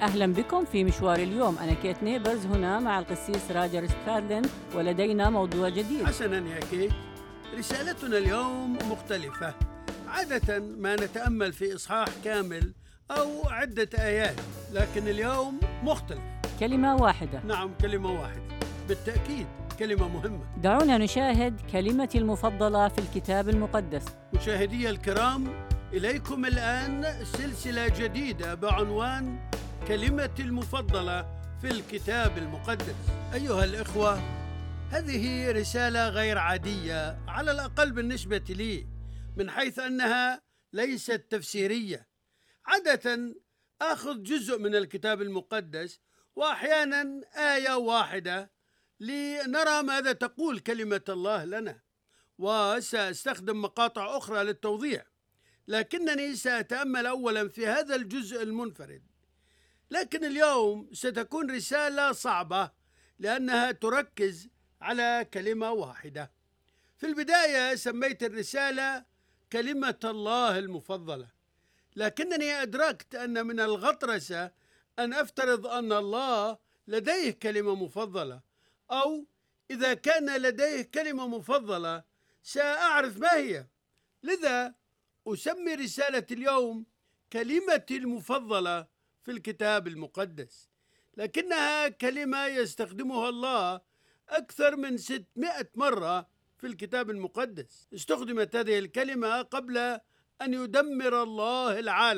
أهلا بكم في مشوار اليوم. أنا كيت نيبرز هنا مع القسيس راجر سترادلين، ولدينا موضوع جديد. حسناً يا كيت، رسالتنا اليوم مختلفة. عادة ما نتأمل في إصحاح كامل أو عدة آيات، لكن اليوم مختلف. كلمة واحدة. نعم، كلمة واحدة، بالتأكيد كلمة مهمة. دعونا نشاهد كلمتي المفضلة في الكتاب المقدس. مشاهدي الكرام، إليكم الآن سلسلة جديدة بعنوان كلمتي المفضلة في الكتاب المقدس. أيها الإخوة، هذه رسالة غير عادية، على الأقل بالنسبة لي، من حيث أنها ليست تفسيرية. عادة آخذ جزء من الكتاب المقدس وأحيانا آية واحدة لنرى ماذا تقول كلمة الله لنا، وسأستخدم مقاطع أخرى للتوضيح، لكنني سأتأمل أولا في هذا الجزء المنفرد. لكن اليوم ستكون رسالة صعبة لأنها تركز على كلمة واحدة. في البداية سميت الرسالة كلمة الله المفضلة، لكنني أدركت أن من الغطرسة أن أفترض أن الله لديه كلمة مفضلة، أو إذا كان لديه كلمة مفضلة سأعرف ما هي. لذا أسمي رسالة اليوم كلمتي المفضلة في الكتاب المقدس، لكنها كلمة يستخدمها الله أكثر من 600 مرة في الكتاب المقدس. استخدمت هذه الكلمة قبل أن يدمر الله العالم.